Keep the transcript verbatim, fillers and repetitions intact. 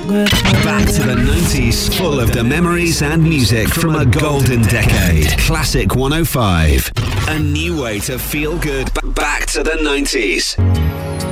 Back to the nineties, full of the memories and music from a golden decade. Classic one oh five. A new way to feel good. Back to the nineties.